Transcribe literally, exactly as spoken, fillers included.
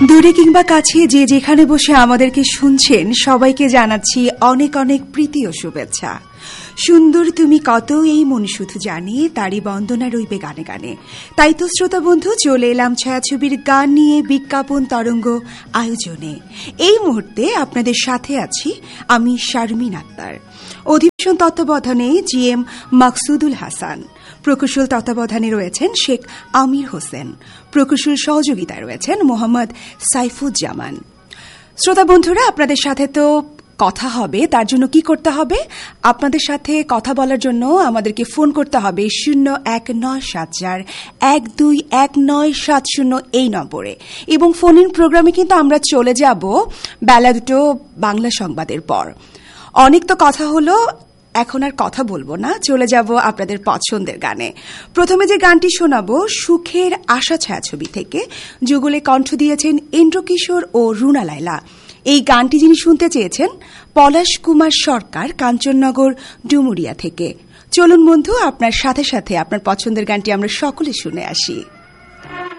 দূরে কিংবা কাছে যে যেখানে বসে আমাদেরকে শুনছেন সবাইকে জানাচ্ছি অনেক অনেক প্রীতি ও শুভেচ্ছা। সুন্দর তুমি কত এই মন শুধু জানি, তারই বন্দনা রইবে গানে গানে। তাই তো শ্রোতা বন্ধু, চলে এলাম ছায়াছবির গান নিয়ে বিজ্ঞাপন তরঙ্গ আয়োজনে। এই মুহূর্তে আপনাদের সাথে আছি আমি শারমিন আক্তার। অধিবেশন তত্ত্বাবধানে জি এম মাকসুদুল হাসান, প্রকৌশল তত্ত্বাবধানে রয়েছেন শেখ আমির হোসেন, প্রকৌশল সহযোগিতায় রয়েছেন মোহাম্মদ সাইফুজ্জামান। শ্রোতা বন্ধুরা, আপনাদের সাথে তো কথা হবে, তার জন্য কি করতে হবে? আপনাদের সাথে কথা বলার জন্য আমাদেরকে ফোন করতে হবে শূন্য এক নয় সাত চার এক দুই এক নয় সাত শূন্য এই নম্বরে। এবং ফোন ইন প্রোগ্রামে কিন্তু আমরা চলে যাব বেলা দুটো বাংলা সংবাদের পর। অনেক তো কথা হলো, এখন আর কথা বলবো না, চলে যাব আপনাদের পছন্দের গানে। প্রথমে যে গানটি শোনাবো সুখের আশা ছায়াছবি থেকে, যুগলে কণ্ঠ দিয়েছেন ইন্দ্রকিশোর ও রুনা লায়লা। এই গানটি যিনি শুনতে চেয়েছেন পলাশ কুমার সরকার, কাঞ্চননগর ডুমুরিয়া থেকে। চলুন বন্ধু, আপনার সাথে সাথে আপনার পছন্দের গানটি আমরা সকলে শুনে আসি।